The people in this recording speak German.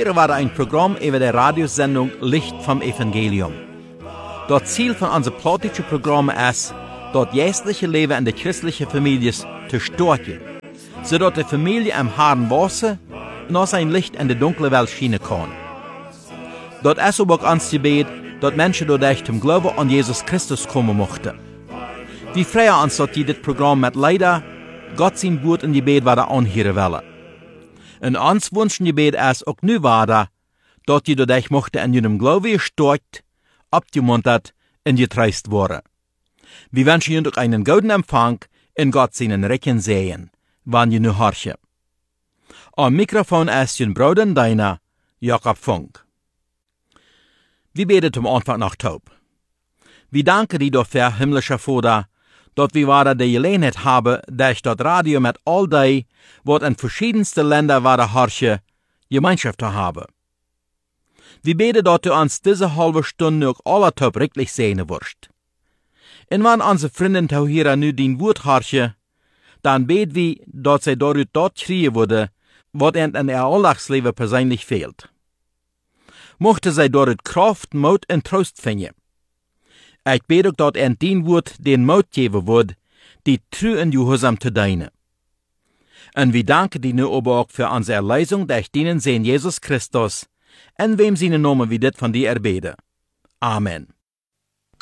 Hier war ein Programm über die Radiosendung Licht vom Evangelium. Das Ziel von unserem politischen Programm ist, das geistliche Leben in der christlichen Familie zu stärken, sodass die Familie am harten Wasser und aus ein Licht in die dunkle Welt schienen kann. Das ist aber auch uns Gebet, dass Menschen dadurch zum Glauben an Jesus Christus kommen möchten. Wir freuen uns, dass die das Programm mit leider Gott sein Wort in Gebet weiter anhören wollen. Und uns wünschen Gebet ist auch nu weiter, dass die dadurch möchten in ihrem Glauben gestärkt, abgemuntert und getröstet werden. Wir wünschen Ihnen auch einen guten Empfang in Gott seinen Recken sehen, wann ihr nu horchen. Am Mikrofon ist Ihr Bruder und Deiner, Jakob Funk. Wir beten zum Anfang noch taub. Wir danken dir dafür, himmlischer Vater, dass wir weiter die Gelegenheit haben, durch das Radio mit all die, was in verschiedensten Ländern weiter horchen, Gemeinschaft zu haben. Wir beten, dass du uns diese halbe Stunde auch alle taub richtig sehen wirst. Und wenn unsere Freunde hier nu dein Wort horchen, dann beten wir, dass sie dadurch dort kriegen würde, was ihnen in ihr Alltagsleben persönlich fehlt. Mochte sie dadurch Kraft, Mut und Trost finden. Ich bete auch, dass ihnen dein Wort den Mut geben wird, die treu und gehorsam zu dienen. Und wir danken dir nu aber auch für unsere Erlösung durch deinen Sohn Jesus Christus, in wem seine Namen wir das von dir erbeten. Amen.